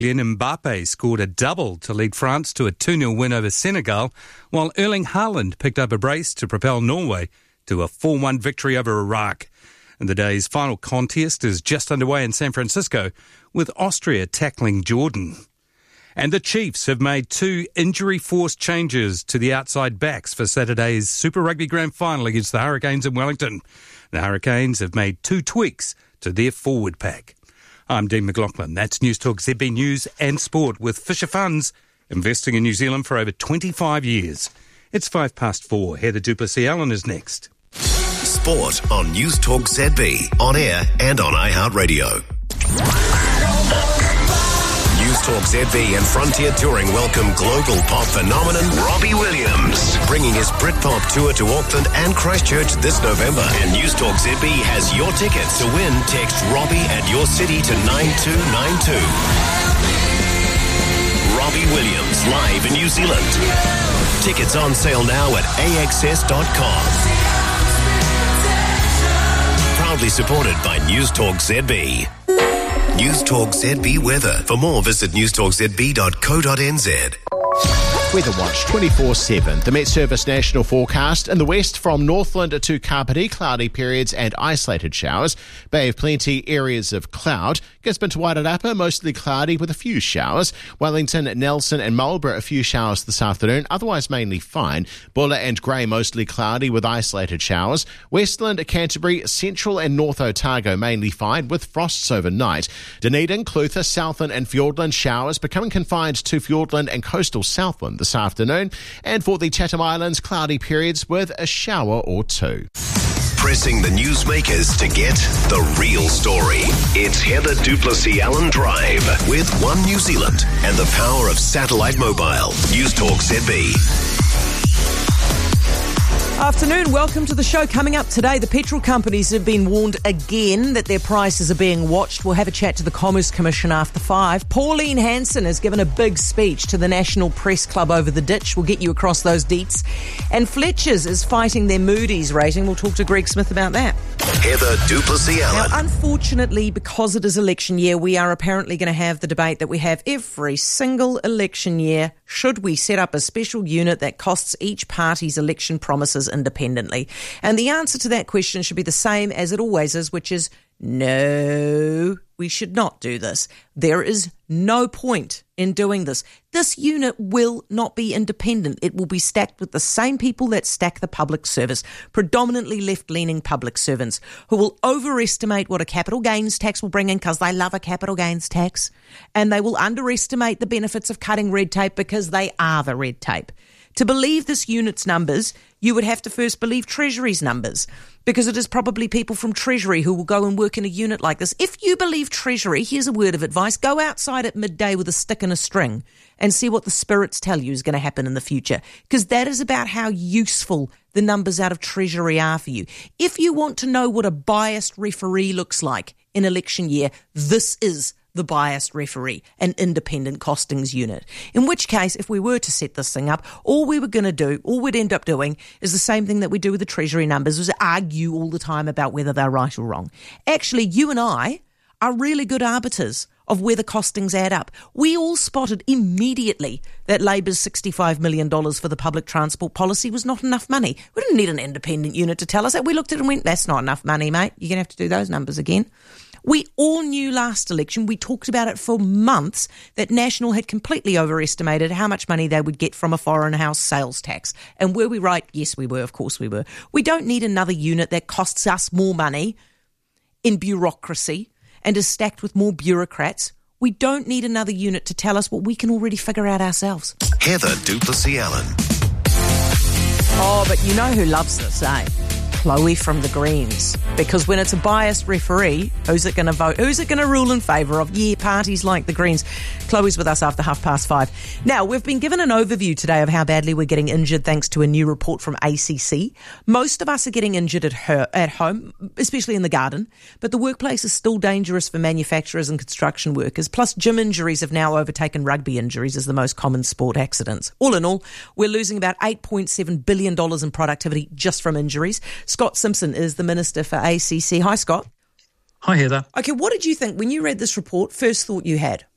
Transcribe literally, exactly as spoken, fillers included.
Kylian Mbappe scored a double to lead France to a two nil win over Senegal, while Erling Haaland picked up a brace to propel Norway to a four one victory over Iraq. And the day's final contest is just underway in San Francisco, with Austria tackling Jordan. And the Chiefs have made two injury-forced changes to the outside backs for Saturday's Super Rugby Grand Final against the Hurricanes in Wellington. The Hurricanes have made two tweaks to their forward pack. I'm Dean McLaughlin. That's News Talk Z B News and Sport with Fisher Funds, investing in New Zealand for over twenty-five years. It's five past four. Heather du Plessis-Allen is next. Sport on News Talk Z B, on air and on iHeartRadio. News Talk Z B and Frontier Touring welcome global pop phenomenon Robbie Williams, bringing his Britpop tour to Auckland and Christchurch this November. And News Talk Z B has your tickets. To win, text Robbie and your city to nine two nine two. Robbie Williams live in New Zealand. Tickets on sale now at A X S dot com. Proudly supported by News Talk Z B. News Talk Z B weather. For more, visit news talk z b dot co dot n z. Weather Watch twenty-four seven. The Met Service national forecast in the west from Northland to Kapiti, cloudy periods and isolated showers. Bay of Plenty, areas of cloud. Gisborne to Wairarapa, mostly cloudy with a few showers. Wellington, Nelson and Marlborough, a few showers this afternoon, otherwise mainly fine. Bulla and Grey, mostly cloudy with isolated showers. Westland, Canterbury, Central and North Otago, mainly fine with frosts overnight. Dunedin, Clutha, Southland and Fiordland, showers becoming confined to Fiordland and coastal Southland this afternoon. And for the Chatham Islands, cloudy periods with a shower or two. Pressing the newsmakers to get the real story. It's Heather du Plessis-Allen Drive with One New Zealand and the power of satellite mobile. News Talk Z B. Afternoon, welcome to the show. Coming up today, the petrol companies have been warned again that their prices are being watched. We'll have a chat to the Commerce Commission after five. Pauline Hanson has given a big speech to the National Press Club over the ditch. We'll get you across those deets. And Fletcher's is fighting their Moody's rating. We'll talk to Greg Smith about that. Heather du Plessis-Allen. Now, unfortunately, because it is election year, we are apparently going to have the debate that we have every single election year. Should we set up a special unit that costs each party's election promises independently? And the answer to that question should be the same as it always is, which is no, we should not do this. There is no point in doing this. This unit will not be independent. It will be stacked with the same people that stack the public service, predominantly left-leaning public servants, who will overestimate what a capital gains tax will bring in because they love a capital gains tax, and they will underestimate the benefits of cutting red tape because they are the red tape. To believe this unit's numbers, you would have to first believe Treasury's numbers, because it is probably people from Treasury who will go and work in a unit like this. If you believe Treasury, here's a word of advice: go outside at midday with a stick and a string and see what the spirits tell you is going to happen in the future, because that is about how useful the numbers out of Treasury are for you. If you want to know what a biased referee looks like in election year, this is the biased referee, an independent costings unit. In which case, if we were to set this thing up, all we were going to do, all we'd end up doing is the same thing that we do with the Treasury numbers, is argue all the time about whether they're right or wrong. Actually, you and I are really good arbiters of where the costings add up. We all spotted immediately that Labour's sixty-five million dollars for the public transport policy was not enough money. We didn't need an independent unit to tell us that. We looked at it and went, that's not enough money, mate. You're going to have to do those numbers again. We all knew last election, we talked about it for months, that National had completely overestimated how much money they would get from a foreign house sales tax. And were we right? Yes, we were. Of course we were. We don't need another unit that costs us more money in bureaucracy and is stacked with more bureaucrats. We don't need another unit to tell us what we can already figure out ourselves. Heather du Plessis-Allen. Oh, but you know who loves this, eh? Chloe from the Greens. Because when it's a biased referee, who's it going to vote? Who's it going to rule in favour of? Yeah, parties like the Greens. Chloe's with us after half past five. Now, we've been given an overview today of how badly we're getting injured thanks to a new report from A C C. Most of us are getting injured at her, at home, especially in the garden. But the workplace is still dangerous for manufacturers and construction workers. Plus, gym injuries have now overtaken rugby injuries as the most common sport accidents. All in all, we're losing about eight point seven billion dollars in productivity just from injuries. Scott Simpson is the Minister for A C C. Hi, Scott. Hi, Heather. Okay, what did you think when you read this report? First thought you had?